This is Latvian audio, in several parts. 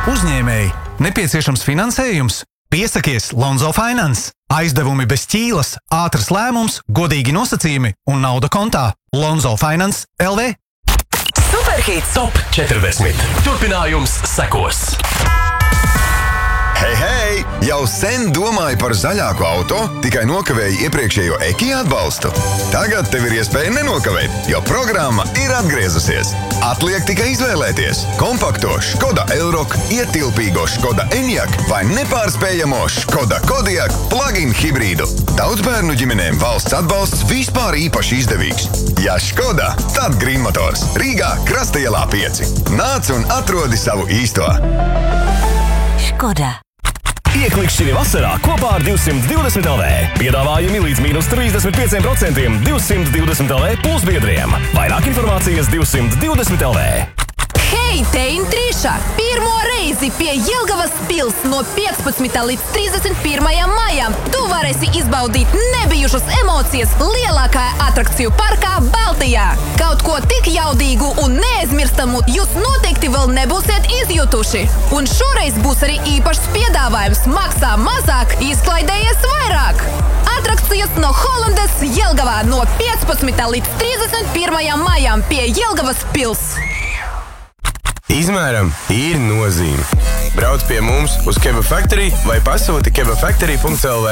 Uzņēmēji, nepieciešams finansējums? Piesakies Lonzo Finance. Aizdevumi bez ķīlas, ātrs lēmums, godīgi nosacījumi un nauda kontā. Lonzo Finance LV. Superhits Top 40. Turpinājums sekos. Hei, hei! Jau sen domāju par zaļāku auto, tikai nokavēju iepriekšējo Ekija atbalstu. Tagad tev ir iespēja nenokavēt, jo programma ir atgriezusies. Atliek tikai izvēlēties kompakto Škoda Elroq, ietilpīgo Škoda Enyaq vai nepārspējamo Škoda Kodiaq plug-in hibrīdu. Daudzbērnu ģimenēm valsts atbalsts vispār īpaši izdevīgs. Ja Škoda, tad Green Motors. Rīgā, Krastaielā 5. Nāc un atrodi savu īsto. Škoda. Ieklikšķini vasarā kopā ar 220 LV. Piedāvājumi līdz -35% 220 LV pulsbiedriem. Vairāk informācijas 220 LV. Hei, te Intrīša! Pirmo reizi pie Jelgavas pils no 15. līdz 31. maijam tu varēsi izbaudīt nebijušas emocijas lielākajā atrakciju parkā Baltijā. Kaut ko tik jaudīgu un neaizmirstamu jūs noteikti vēl nebūsiet izjutuši. Un šoreiz būs arī īpašs piedāvājums maksā mazāk, izklaidējies vairāk. Atrakcijas no Holandes Jelgavā no 15. līdz 31. maijam pie Jelgavas pils. Izmēram ir nozīme. Brauc pie mums uz Keba Factory vai pasūti kebafactory.lv.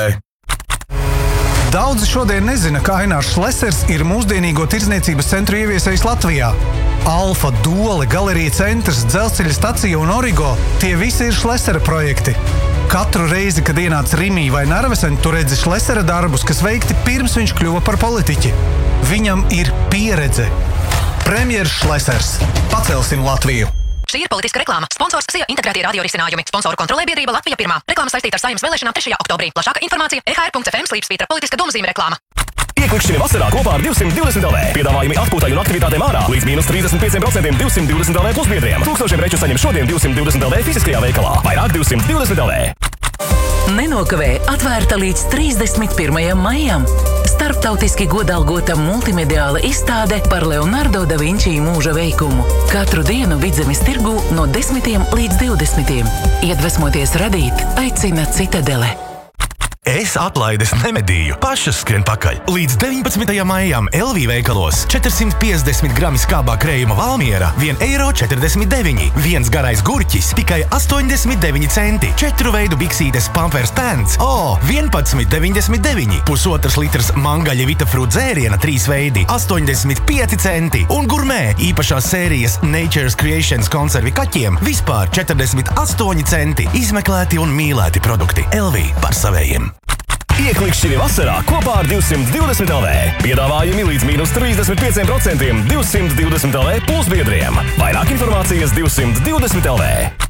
Daudzi šodien nezina, ka Ainārs Šlesers ir mūsdienīgo tirdzniecības centru ieviesējis Latvijā. Alfa, Dole, Galerija centrs, Dzelzceļa stacija un Origo – tie visi ir Šlesera projekti. Katru reizi, kad ienāc Rimī vai Narvesen, tu redzi Šlesera darbus, kas veikti pirms viņš kļuva par politiķi. Viņam ir pieredze. Premjers Šlesers. Pacelsim Latviju! Šī ir politiska reklāma. Sponsors SIA integrētie radiorisinājumi. Sponsoru kontrolē biedrība Latvija 1. Reklāma saistīta ar Saeimas vēlēšanām 3. oktobrī. Plašāka informācija EHR.FM/politiska domzīme reklāma. Ieklikšķini vasarā kopā ar 220 LV. Piedāvājumi atpūtai un aktivitātēm ārā līdz -35% 220 LV plusbiedriem. Tūkstošiem preču saņem šodien 220 LV fiziskajā veikalā. Vairāk 220 LV. Nenokavē atvērta līdz 31. maijam. Starptautiski godalgota multimediāla izstāde par Leonardo da Vinci mūža veikumu. Katru dienu Vidzemes tirgū no 10 līdz 20. Iedvesmoties radīt, aicina Citadele. Es atlaides nemedīju, pašas skrien pakaļ. Līdz 19. maijam LV veikalos 450 grami skābā krējuma Valmiera 1,49 €. Viens garais gurķis tikai 89 centi. 4 veidu biksītes Pampers Pants 11,99 €. Pusotras litras mangaļa Vitafruit dzēriena 3 veidi 85 centi. Un gurmē īpašās sērijas Nature's Creations konservi kaķiem vispār 48 centi. Izmeklēti un mīlēti produkti LV par savējiem. Ieklikšķini vasarā kopā ar 220 LV. Piedāvājumi līdz -35% 220 LV pulsbiedriem. Vairāk informācijas 220 LV.